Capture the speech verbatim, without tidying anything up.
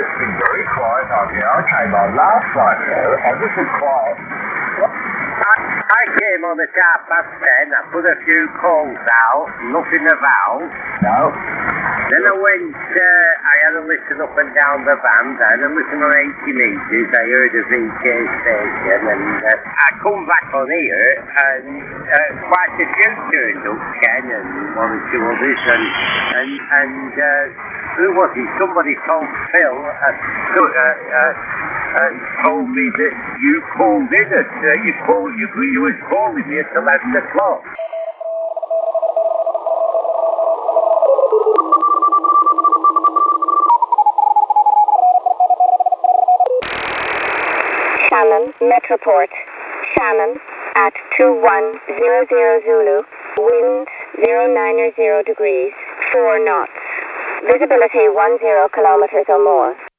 it's been very quiet out here. I came on last night, you know, and this is quiet. I, I came on at half past ten, I put a few calls out, nothing about. No. Then I went, uh, I had a listen up and down the band, I had a listen on eighty metres, I heard a V K station, and uh, I come back on here, and uh, quite a few turned up, Ken, and one or two others, and, and, and uh, who was it? Somebody called Phil, uh, uh, uh, uh, told me that you called in at, uh, you called, you, you was calling me at eleven o'clock. Shannon, Metroport. Shannon at two one zero zero Zulu. Wind zero nine zero degrees, four knots. Visibility one zero kilometers or more.